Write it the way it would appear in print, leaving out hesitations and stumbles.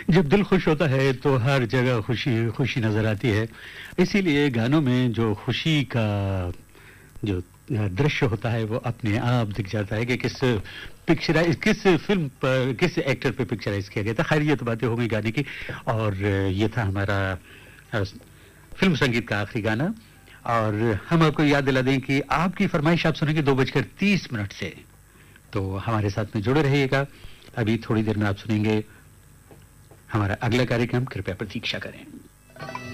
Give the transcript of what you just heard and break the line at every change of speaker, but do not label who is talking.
जब दिल खुश होता है तो हर जगह खुशी खुशी नजर आती है। इसीलिए गानों में जो खुशी का जो दृश्य होता है वो अपने आप दिख जाता है कि किस फिल्म पर किस एक्टर पे पिक्चराइज किया गया था। खैर ये तो बातें हो गई गाने की। और ये था हमारा फिल्म संगीत का आखिरी गाना। और हम आपको याद दिला दें कि आपकी फरमाइश आप सुनेंगे 2:30 से, तो हमारे साथ में जुड़े रहिएगा। अभी थोड़ी देर में आप सुनेंगे हमारा अगला कार्यक्रम। कृपया प्रतीक्षा करें।